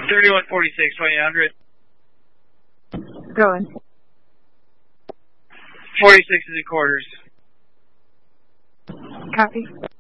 3146, 2800. Going. 46 is in quarters. Copy.